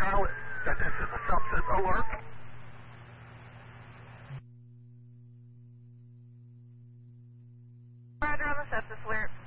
Charlotte, that this is a substance alert. Roger on the sepsis alert.